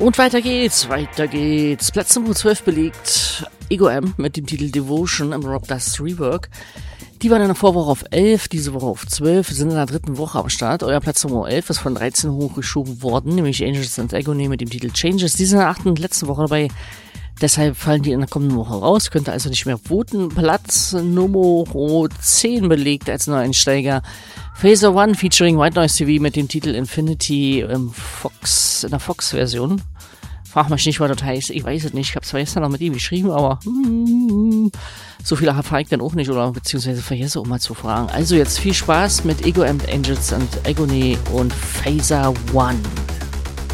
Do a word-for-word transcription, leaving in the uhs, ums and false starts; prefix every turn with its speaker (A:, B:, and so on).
A: Und weiter geht's, weiter geht's. Platz Nummer zwölf belegt Ego M mit dem Titel Devotion im Rob Dust Rework. Die waren in der Vorwoche auf elf, diese Woche auf zwölf, sind in der dritten Woche am Start. Euer Platz Nummer elf ist von dreizehn hochgeschoben worden, nämlich Angels and Agony mit dem Titel Changes. Die sind in der achten und letzten Woche dabei. Deshalb fallen die in der kommenden Woche raus, könnt ihr also nicht mehr voten. Platz Nummer zehn belegt als Neueinsteiger Phaser One featuring White Noise T V mit dem Titel Infinity im Fox, in der Fox-Version. Frag mich nicht, was das heißt. Ich weiß es nicht. Ich habe zwar gestern noch mit ihm geschrieben, aber mm, so viele erfahre ich dann auch nicht oder beziehungsweise vergesse auch mal zu fragen. Also jetzt viel Spaß mit Ego and Angels and Agony und Phaser One.